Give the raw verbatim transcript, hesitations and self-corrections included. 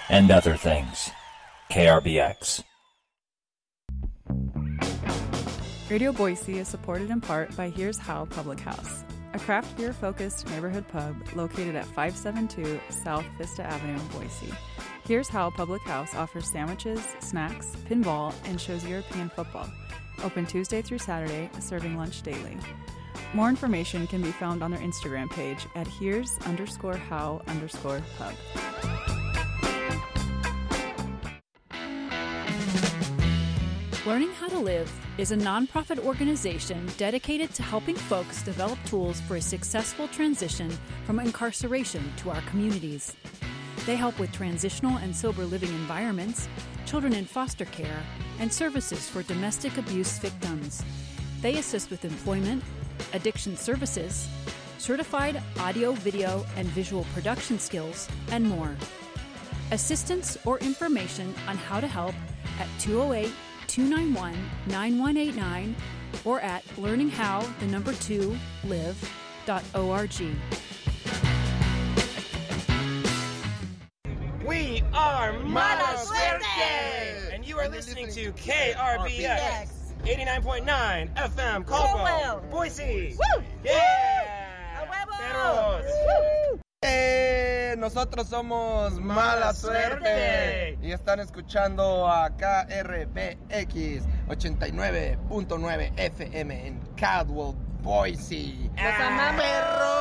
and other things. K R B X. Radio Boise is supported in part by Here's How Public House, a craft beer-focused neighborhood pub located at five seventy-two South Vista Avenue, Boise. Here's How Public House offers sandwiches, snacks, pinball, and shows European football. Open Tuesday through Saturday, serving lunch daily. More information can be found on their Instagram page at here's underscore how underscore pub. Learning How to Live is a nonprofit organization dedicated to helping folks develop tools for a successful transition from incarceration to our communities. They help with transitional and sober living environments, children in foster care, and services for domestic abuse victims. They assist with employment, addiction services, certified audio, video, and visual production skills, and more. Assistance or information on how to help at two oh eight, two nine one, nine one eight nine or at learninghow, the number two, live dot org. We are Mala Suerte! And you are listening to K R B X eighty-nine point nine F M Caldwell, Boise. Woo! Yeah! Perros! Woo! Eh, nosotros somos Mala Suerte y están escuchando a K R B X ochenta y nueve punto nueve F M en Caldwell, Boise. ¡Los amamos! ¡Perros!